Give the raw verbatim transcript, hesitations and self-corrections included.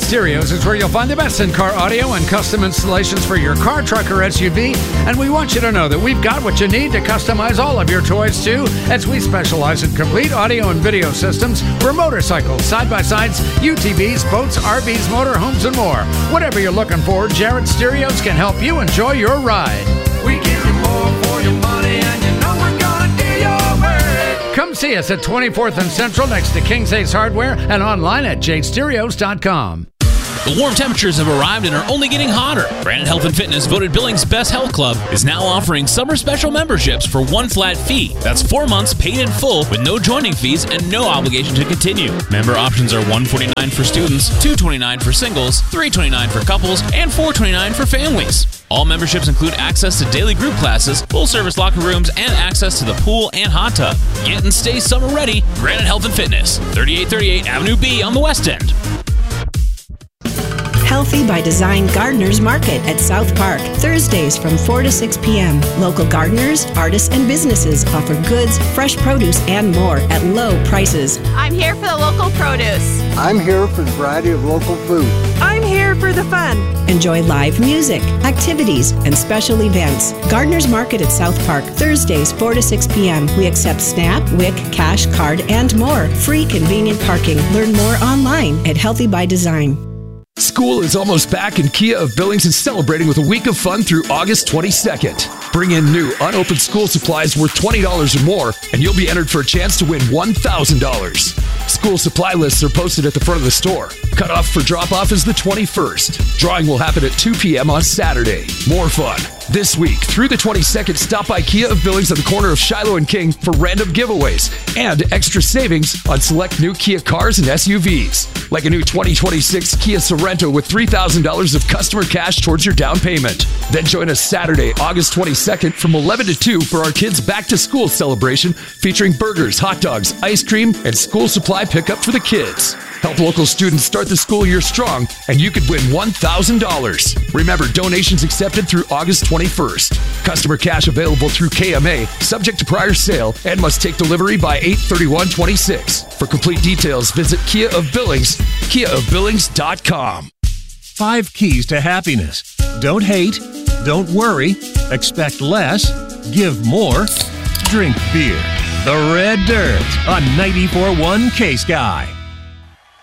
Stereos is where you'll find the best in-car audio and custom installations for your car, truck, or S U V. And we want you to know that we've got what you need to customize all of your toys, too, as we specialize in complete audio and video systems for motorcycles, side-by-sides, U T Vs, boats, R Vs, motorhomes, and more. Whatever you're looking for, Jared Stereos can help you enjoy your ride. We give you more for your money, and you know we're gonna do your word. Come see us at twenty-fourth and Central next to King's Ace Hardware and online at jade stereos dot com. The warm temperatures have arrived and are only getting hotter. Granite Health and Fitness, voted Billings Best Health Club, is now offering summer special memberships for one flat fee. That's four months paid in full with no joining fees and no obligation to continue. Member options are one hundred forty-nine dollars for students, two hundred twenty-nine dollars for singles, three hundred twenty-nine dollars for couples, and four hundred twenty-nine dollars for families. All memberships include access to daily group classes, full-service locker rooms, and access to the pool and hot tub. Get and stay summer ready. Granite Health and Fitness, thirty-eight thirty-eight Avenue B on the West End. Healthy by Design Gardeners Market at South Park, Thursdays from four to six p.m. Local gardeners, artists, and businesses offer goods, fresh produce, and more at low prices. I'm here for the local produce. I'm here for the variety of local food. I'm here for the fun. Enjoy live music, activities, and special events. Gardeners Market at South Park, Thursdays four to six p.m. We accept SNAP, W I C, cash, card, and more. Free convenient parking. Learn more online at Healthy by Design. School is almost back, and Kia of Billings is celebrating with a week of fun through August twenty-second. Bring in new, unopened school supplies worth twenty dollars or more, and you'll be entered for a chance to win one thousand dollars. School supply lists are posted at the front of the store. Cutoff for drop-off is the twenty-first. Drawing will happen at two p.m. on Saturday. More fun this week through the twenty-second. Stop by Kia of Billings on the corner of Shiloh and King for random giveaways and extra savings on select new Kia cars and S U Vs, like a new twenty twenty-six Kia Sorento with three thousand dollars of customer cash towards your down payment. Then join us Saturday, August twenty-second from eleven to two for our kids' back-to-school celebration featuring burgers, hot dogs, ice cream, and school supply pickup for the kids. Help local students start the school year strong, and you could win one thousand dollars. Remember, donations accepted through August twenty-first. Customer cash available through K M A, subject to prior sale, and must take delivery by eight thirty-one twenty-six. For complete details, visit Kia of Billings, kia of billings dot com. Five keys to happiness. Don't hate, don't worry, expect less, give more, drink beer. The Red Dirt on ninety-four point one K-Sky.